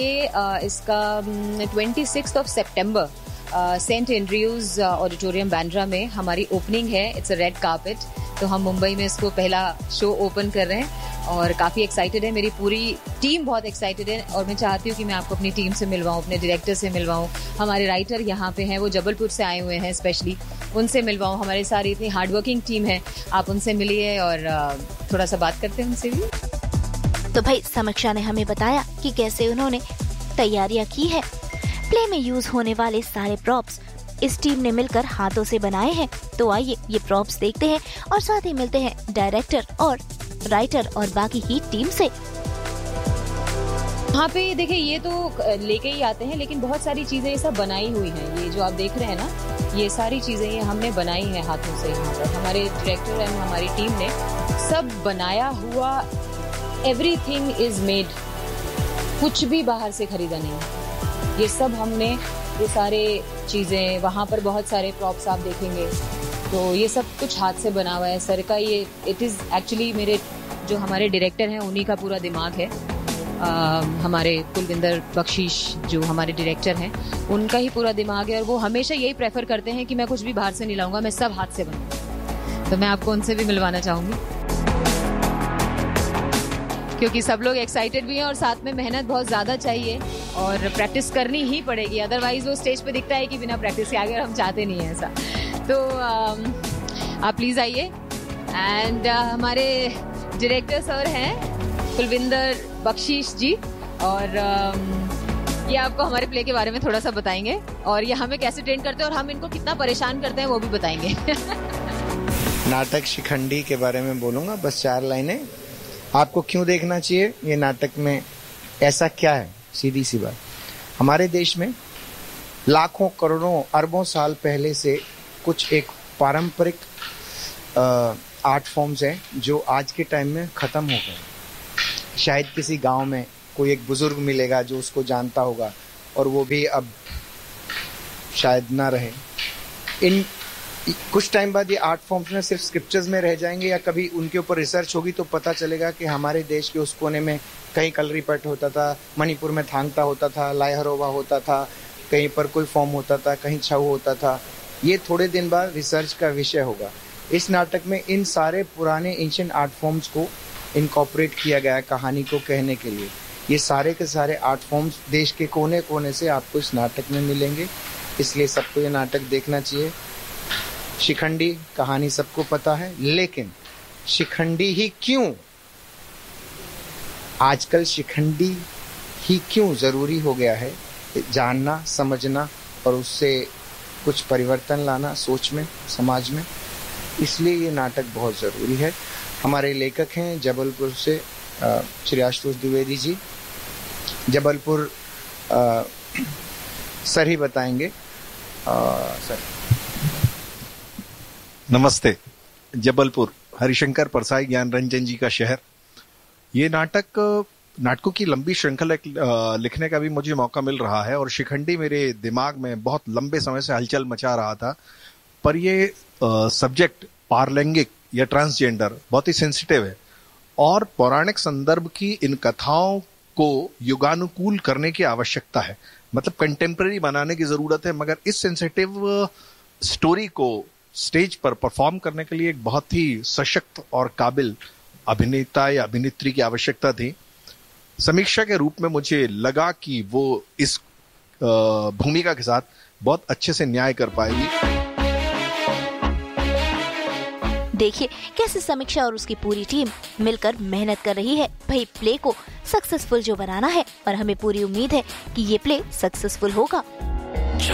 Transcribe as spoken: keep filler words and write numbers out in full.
ये इसका twenty sixth of September Saint Andrews auditorium Bandra में हमारी ओपनिंग है। इट्स अ रेड कार्पेट, तो हम मुंबई में इसको पहला शो ओपन कर रहे हैं और काफ़ी एक्साइटेड है। मेरी पूरी टीम बहुत एक्साइटेड है और मैं चाहती हूँ कि मैं आपको अपनी टीम से मिलवाऊँ, अपने डायरेक्टर से मिलवाऊँ। हमारे राइटर यहाँ पे हैं, वो जबलपुर से आए हुए हैं स्पेशली, उनसे मिलवाऊँ। हमारी सारी इतनी हार्डवर्किंग टीम है, आप उनसे मिलिए और थोड़ा सा बात करते हैं उनसे भी। तो भाई समीक्षा ने हमें बताया कि कैसे उन्होंने तैयारियां की है। प्ले में यूज होने वाले सारे प्रॉप्स इस टीम ने मिलकर हाथों से बनाए हैं। तो आइए ये प्रॉप्स देखते हैं और साथ ही मिलते हैं डायरेक्टर और राइटर और बाकी की टीम से। यहाँ पे देखिए, ये तो लेके ही आते हैं, लेकिन बहुत सारी चीजें ये सब बनाई हुई हैं। ये जो आप देख रहे हैं ना, ये सारी चीजें ये हमने बनाई हैं हाथों से। यहाँ पर हमारे डायरेक्टर एंड हमारी टीम ने सब बनाया हुआ, एवरीथिंग इज मेड, कुछ भी बाहर से खरीदा नहीं है। ये सब हमने, ये सारे चीजें, वहाँ पर बहुत सारे प्रॉप्स आप देखेंगे, तो ये सब कुछ हाथ से बना हुआ है सर का। ये इट इज एक्चुअली मेरे जो हमारे डायरेक्टर हैं उन्हीं का पूरा दिमाग है। आ, हमारे कुलविंदर बख्शीश जो हमारे डायरेक्टर हैं, उनका ही पूरा दिमाग है और वो हमेशा यही प्रेफर करते हैं कि मैं कुछ भी बाहर से नहीं लाऊंगा, मैं सब हाथ से बनाऊंगा। तो मैं आपको उनसे भी मिलवाना चाहूंगी, क्योंकि सब लोग एक्साइटेड भी हैं और साथ में मेहनत बहुत ज़्यादा चाहिए और प्रैक्टिस करनी ही पड़ेगी। अदरवाइज वो स्टेज पे दिखता है कि बिना प्रैक्टिस के आगे, और हम चाहते नहीं हैं ऐसा। तो um, आप प्लीज़ आइए। एंड uh, हमारे डायरेक्टर सर हैं कुलविंदर बख्शीश जी, और um, ये आपको हमारे प्ले के बारे में थोड़ा सा बताएंगे और ये हमें कैसे ट्रेन करते हैं और हम इनको कितना परेशान करते हैं वो भी बताएंगे। नाटक शिखंडी के बारे में बोलूँगा, बस चार लाइनें। आपको क्यों देखना चाहिए ये नाटक में, ऐसा क्या है? सीधी सी बात, हमारे देश में लाखों करोड़ों अरबों साल पहले से कुछ एक पारंपरिक आर्ट फॉर्म्स हैं जो आज के टाइम में ख़त्म हो गए। शायद किसी गांव में कोई एक बुजुर्ग मिलेगा जो उसको जानता होगा, और वो भी अब शायद ना रहे। इन कुछ टाइम बाद ये आर्ट फॉर्म्स में सिर्फ स्क्रिप्चर्स में रह जाएंगे, या कभी उनके ऊपर रिसर्च होगी तो पता चलेगा कि हमारे देश के उस कोने में कहीं कलरीपयट्ट होता था, मणिपुर में थांगता होता था, लायहरोवा होता था, कहीं पर कोई फॉर्म होता था, कहीं छऊ होता था। ये थोड़े दिन बाद रिसर्च का विषय होगा। इस नाटक में इन सारे पुराने एंशिएंट आर्ट फॉर्म्स को इनकॉर्पोरेट किया गया है कहानी को कहने के लिए। ये सारे के सारे आर्ट फॉर्म्स देश के कोने कोने से आपको इस नाटक में मिलेंगे, इसलिए सबको ये नाटक देखना चाहिए। शिखंडी कहानी सबको पता है, लेकिन शिखंडी ही क्यों, आजकल शिखंडी ही क्यों जरूरी हो गया है जानना, समझना और उससे कुछ परिवर्तन लाना सोच में, समाज में, इसलिए ये नाटक बहुत ज़रूरी है। हमारे लेखक हैं जबलपुर से श्री आशुतोष द्विवेदी जी। जबलपुर आ, सर ही बताएंगे। आ, सर नमस्ते। जबलपुर हरिशंकर परसाई ज्ञान रंजन जी का शहर। ये नाटक नाटकों की लंबी श्रृंखला लिखने का भी मुझे मौका मिल रहा है और शिखंडी मेरे दिमाग में बहुत लंबे समय से हलचल मचा रहा था, पर ये सब्जेक्ट पारलैंगिक या ट्रांसजेंडर बहुत ही सेंसिटिव है और पौराणिक संदर्भ की इन कथाओं को युगानुकूल करने की आवश्यकता है, मतलब कंटेम्पररी बनाने की जरूरत है। मगर इस सेंसिटिव स्टोरी को स्टेज पर परफॉर्म करने के लिए एक बहुत ही सशक्त और काबिल अभिनेता या अभिनेत्री की आवश्यकता थी। समीक्षा के रूप में मुझे लगा कि वो इस भूमिका के साथ बहुत अच्छे से न्याय कर पाएगी। देखिए कैसे समीक्षा और उसकी पूरी टीम मिलकर मेहनत कर रही है भाई प्ले को सक्सेसफुल जो बनाना है, और हमें पूरी उम्मीद है कि ये प्ले सक्सेसफुल होगा।